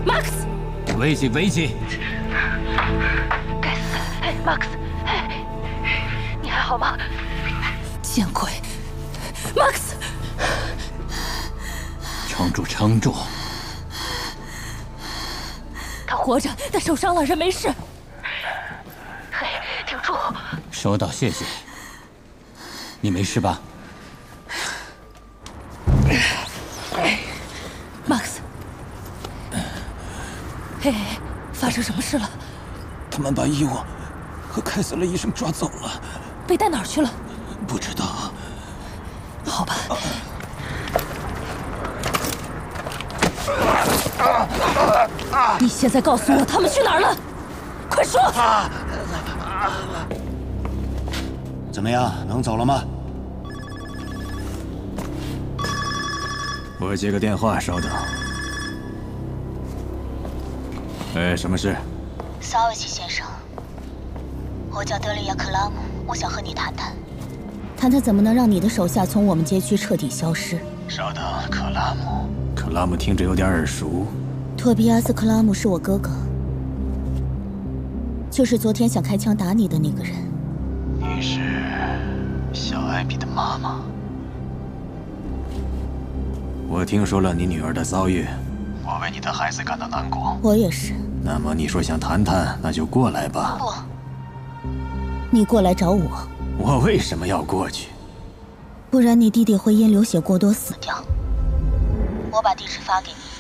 Max， 危机，危机！ 该死，Max， 你还好吗？见鬼 ，Max！ 撑住，撑住！ 他活着，但受伤了，人没事。嘿，挺住！ 收到，谢谢。你没事吧 ？Max， 嘿，发生什么事了？ 他们把伊沃和凯瑟勒医生抓走了。 被带哪儿去了？ 不知道。 好吧。你现在告诉我他们去哪儿了？快说！ 怎么样，能走了吗？ 我接个电话，稍等。哎，什么事？ 萨维奇先生，我叫德利亚·克拉姆，我想和你谈谈。谈谈怎么能让你的手下从我们街区彻底消失。 稍等，克拉姆。 克拉姆听着有点耳熟。 托比亚斯·克拉姆是我哥哥，就是昨天想开枪打你的那个人。 你是小艾比的妈妈。 我听说了你女儿的遭遇， 我为你的孩子感到难过。 我也是。 那么你说想谈谈，那就过来吧。 不，你过来找我。 我为什么要过去？ 不然你弟弟会因流血过多死掉。我把地址发给你。